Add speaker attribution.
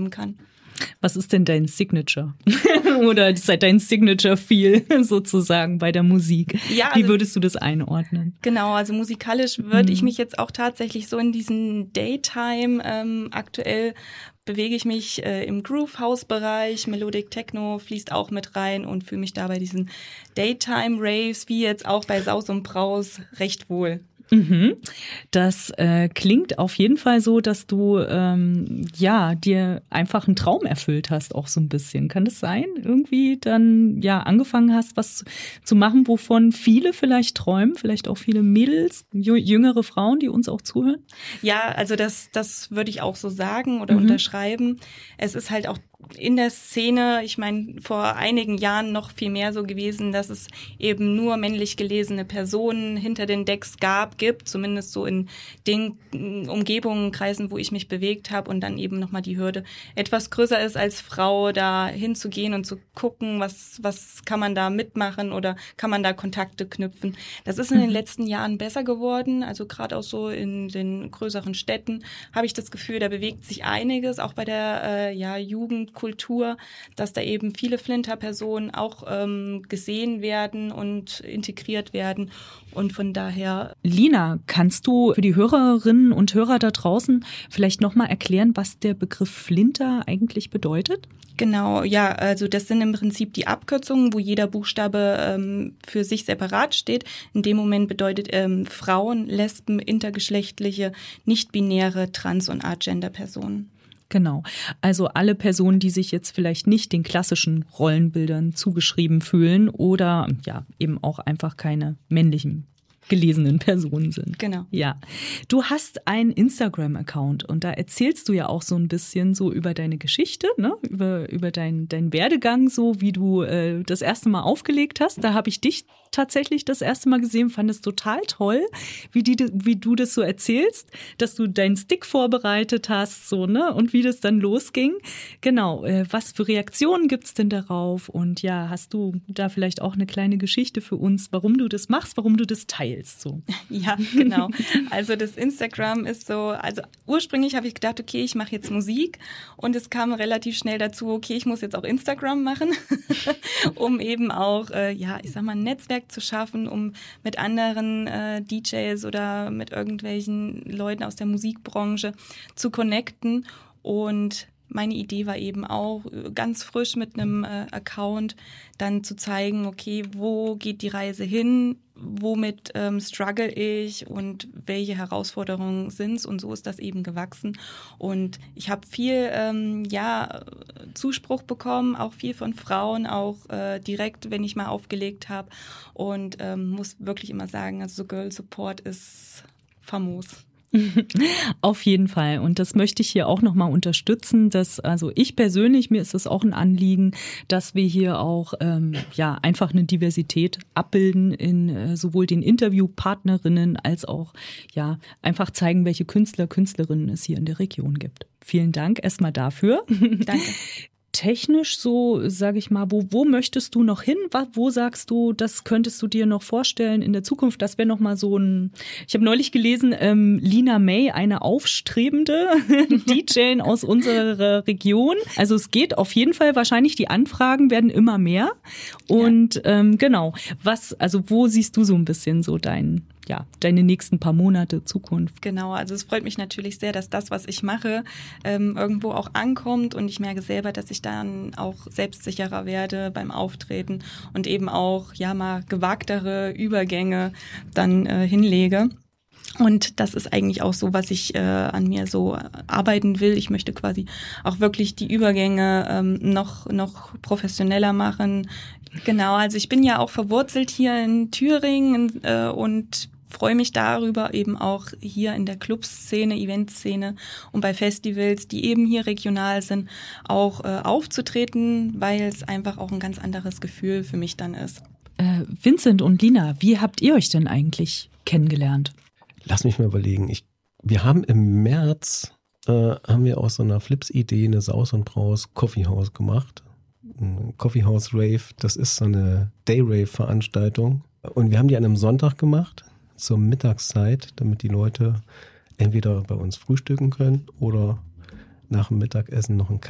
Speaker 1: mitnehmen kann.
Speaker 2: Was ist denn dein Signature? Oder dein Signature-Feel sozusagen bei der Musik?
Speaker 1: Ja, also,
Speaker 2: wie würdest du das einordnen?
Speaker 1: Genau, also musikalisch würde ich mich jetzt auch tatsächlich so in diesen Daytime aktuell bewege ich mich im Groove-House-Bereich, Melodic Techno fließt auch mit rein und fühle mich da bei diesen Daytime-Raves, wie jetzt auch bei Saus und Braus, recht wohl.
Speaker 2: Das klingt auf jeden Fall so, dass du dir einfach einen Traum erfüllt hast, auch so ein bisschen. Kann das sein? Irgendwie dann angefangen hast, was zu machen, wovon viele vielleicht träumen, vielleicht auch viele Mädels, jüngere Frauen, die uns auch zuhören?
Speaker 1: Ja, also das würde ich auch so sagen oder unterschreiben. Es ist halt auch in der Szene, ich meine, vor einigen Jahren noch viel mehr so gewesen, dass es eben nur männlich gelesene Personen hinter den Decks gibt, zumindest so in den Umgebungen, Kreisen, wo ich mich bewegt habe und dann eben nochmal die Hürde etwas größer ist als Frau, da hinzugehen und zu gucken, was kann man da mitmachen oder kann man da Kontakte knüpfen. Das ist in den letzten Jahren besser geworden, also gerade auch so in den größeren Städten habe ich das Gefühl, da bewegt sich einiges, auch bei der Jugendkultur, dass da eben viele Flinter-Personen auch gesehen werden und integriert werden und von daher.
Speaker 2: Lina, kannst du für die Hörerinnen und Hörer da draußen vielleicht nochmal erklären, was der Begriff Flinter eigentlich bedeutet?
Speaker 1: Genau, ja, also das sind im Prinzip die Abkürzungen, wo jeder Buchstabe für sich separat steht. In dem Moment bedeutet Frauen, Lesben, intergeschlechtliche, nicht-binäre, trans- und Agender-Personen.
Speaker 2: Genau. Also alle Personen, die sich jetzt vielleicht nicht den klassischen Rollenbildern zugeschrieben fühlen oder eben auch einfach keine männlichen gelesenen Personen sind.
Speaker 1: Genau.
Speaker 2: Ja. Du hast einen Instagram-Account und da erzählst du ja auch so ein bisschen so über deine Geschichte, ne? Über deinen Werdegang, so wie du das erste Mal aufgelegt hast. Da habe ich dich tatsächlich das erste Mal gesehen, fand es total toll, wie du das so erzählst, dass du deinen Stick vorbereitet hast, so, ne? Und wie das dann losging. Genau. Was für Reaktionen gibt's denn darauf? Und ja, hast du da vielleicht auch eine kleine Geschichte für uns, warum du das machst, warum du das teilst? So.
Speaker 1: Ja, genau. Also das Instagram ist so, also ursprünglich habe ich gedacht, okay, ich mache jetzt Musik und es kam relativ schnell dazu, okay, ich muss jetzt auch Instagram machen, um eben auch, ich sag mal, ein Netzwerk zu schaffen, um mit anderen DJs oder mit irgendwelchen Leuten aus der Musikbranche zu connecten. Und meine Idee war eben auch, ganz frisch mit einem Account dann zu zeigen, okay, wo geht die Reise hin, womit struggle ich und welche Herausforderungen sind's, und so ist das eben gewachsen. Und ich habe viel Zuspruch bekommen, auch viel von Frauen, auch direkt, wenn ich mal aufgelegt habe, und muss wirklich immer sagen, also so Girl Support ist famos.
Speaker 2: Auf jeden Fall. Und das möchte ich hier auch nochmal unterstützen, dass, also ich persönlich, mir ist es auch ein Anliegen, dass wir hier auch einfach eine Diversität abbilden in sowohl den Interviewpartnerinnen als auch einfach zeigen, welche Künstler, Künstlerinnen es hier in der Region gibt. Vielen Dank erstmal dafür.
Speaker 1: Danke.
Speaker 2: Technisch so, sage ich mal, wo möchtest du noch hin? Wo sagst du, das könntest du dir noch vorstellen in der Zukunft? Das wäre noch mal so ich habe neulich gelesen, Lina May, eine aufstrebende DJin aus unserer Region. Also es geht auf jeden Fall, wahrscheinlich die Anfragen werden immer mehr. Und genau, wo siehst du so ein bisschen so deine nächsten paar Monate Zukunft?
Speaker 1: Genau, also es freut mich natürlich sehr, dass das, was ich mache, irgendwo auch ankommt, und ich merke selber, dass ich dann auch selbstsicherer werde beim Auftreten und eben auch mal gewagtere Übergänge dann hinlege. Und das ist eigentlich auch so, was ich an mir so arbeiten will. Ich möchte quasi auch wirklich die Übergänge noch professioneller machen. Genau, also ich bin ja auch verwurzelt hier in Thüringen und freue mich darüber, eben auch hier in der Clubszene, Eventszene und bei Festivals, die eben hier regional sind, auch aufzutreten, weil es einfach auch ein ganz anderes Gefühl für mich dann ist.
Speaker 2: Vincent und Lina, wie habt ihr euch denn eigentlich kennengelernt?
Speaker 3: Lass mich mal überlegen. Wir haben im März haben wir aus so einer Flips-Idee eine Saus und Braus Coffee House gemacht. Ein Coffee House Rave, das ist so eine Day-Rave-Veranstaltung. Und wir haben die an einem Sonntag gemacht, zur Mittagszeit, damit die Leute entweder bei uns frühstücken können oder nach dem Mittagessen noch einen